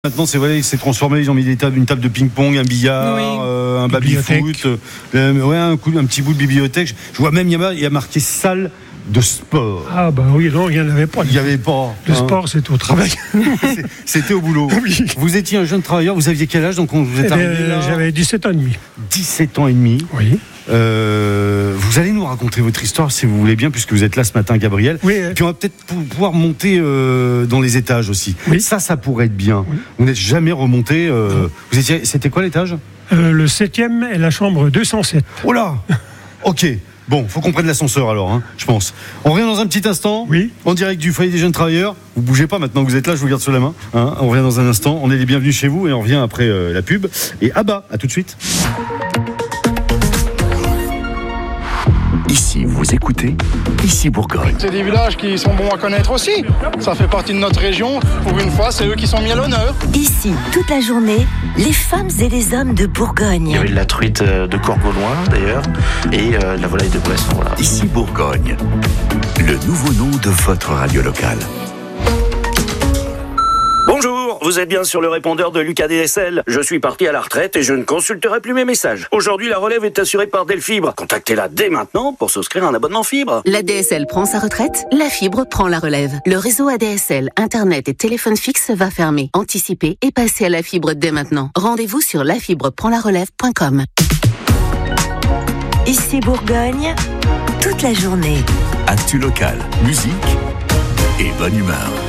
Maintenant, c'est vrai, c'est transformé. Ils ont mis une table de ping-pong, un billard, un baby-foot, un petit bout de bibliothèque. Je vois même, il y a marqué salle de sport. Ah bah oui, non, il n'y en avait pas. Il n'y avait pas. Le sport, c'était au travail. C'était au boulot. Oui. Vous étiez un jeune travailleur, vous aviez quel âge donc vous êtes arrivé là ? J'avais 17 ans et demi. 17 ans et demi. Oui. Vous allez nous raconter votre histoire si vous voulez bien, puisque vous êtes là ce matin, Gabriel. Oui. Puis on va peut-être pouvoir monter dans les étages aussi. Oui. Ça pourrait être bien. Oui. Vous n'êtes jamais remonté. C'était quoi l'étage ? Le 7e est la chambre 207. Oh là. Ok. Bon, faut qu'on prenne l'ascenseur alors, je pense. On revient dans un petit instant. Oui. En direct du foyer des jeunes travailleurs. Vous bougez pas maintenant que vous êtes là, je vous garde sous la main. On revient dans un instant. On est les bienvenus chez vous et on revient après la pub. Et Abba, à tout de suite. Ici, vous écoutez, ici Bourgogne. C'est des villages qui sont bons à connaître aussi. Ça fait partie de notre région. Pour une fois, c'est eux qui sont mis à l'honneur. Ici, toute la journée, les femmes et les hommes de Bourgogne. Il y avait de la truite de Corgoloin, d'ailleurs, et la volaille de Poisson. Voilà. Ici Bourgogne, le nouveau nom de votre radio locale. Bonjour, vous êtes bien sur le répondeur de Lucas DSL. Je suis parti à la retraite et je ne consulterai plus mes messages. Aujourd'hui, la relève est assurée par Delfibre. Contactez-la dès maintenant pour souscrire un abonnement fibre. La DSL prend sa retraite, la fibre prend la relève. Le réseau ADSL, Internet et téléphone fixe va fermer. Anticipez et passez à la fibre dès maintenant. Rendez-vous sur lafibreprendlarelève.com. Ici Bourgogne, toute la journée. Actu local, musique et bonne humeur.